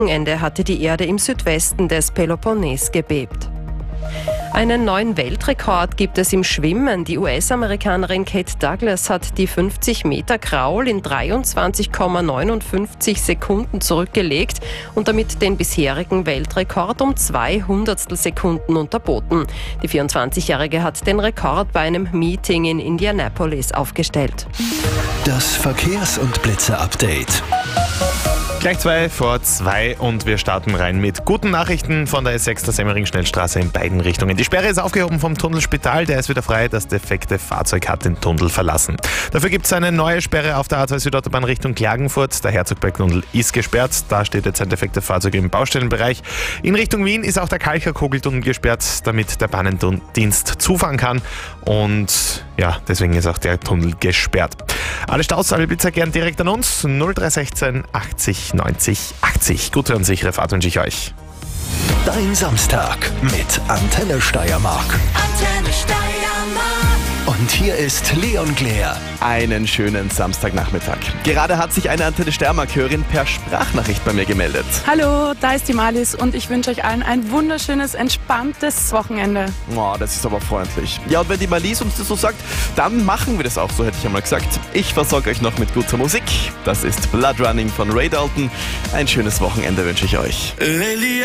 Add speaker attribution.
Speaker 1: Wochenende hatte die Erde im Südwesten des Peloponnes gebebt. Einen neuen Weltrekord gibt es im Schwimmen. Die US-Amerikanerin Kate Douglas hat die 50-Meter-Kraul in 23,59 Sekunden zurückgelegt und damit den bisherigen Weltrekord um 200 Sekunden unterboten. Die 24-Jährige hat den Rekord bei einem Meeting in Indianapolis aufgestellt.
Speaker 2: Das Verkehrs- und Blitze-Update.
Speaker 3: Gleich 2:02 und wir starten rein mit guten Nachrichten von der S6 der Semmering-Schnellstraße in beiden Richtungen. Die Sperre ist aufgehoben vom Tunnelspital, der ist wieder frei. Das defekte Fahrzeug hat den Tunnel verlassen. Dafür gibt es eine neue Sperre auf der A2 Südautobahn Richtung Klagenfurt. Der Herzogberg-Tunnel ist gesperrt. Da steht jetzt ein defektes Fahrzeug im Baustellenbereich. In Richtung Wien ist auch der Kalcher-Kogeltunnel gesperrt, damit der Bahnendienst zufahren kann. Und ja, deswegen ist auch der Tunnel gesperrt. Alle Staus, alle Blitzer gern direkt an uns. 0316 80 90 80. Gute und sichere Fahrt wünsche ich euch.
Speaker 2: Dein Samstag mit Antenne Steiermark.
Speaker 4: Antenne Steiermark.
Speaker 2: Und hier ist Leon Glär.
Speaker 5: Einen schönen Samstagnachmittag. Gerade hat sich eine Antenne Steiermark-Hörerin per Sprachnachricht bei mir gemeldet.
Speaker 6: Hallo, da ist die Malis und ich wünsche euch allen ein wunderschönes, entspanntes Wochenende.
Speaker 5: Oh, das ist aber freundlich. Ja, und wenn die Malis uns das so sagt, dann machen wir das auch so, hätte ich einmal gesagt. Ich versorge euch noch mit guter Musik. Das ist Blood Running von Ray Dalton. Ein schönes Wochenende wünsche ich euch.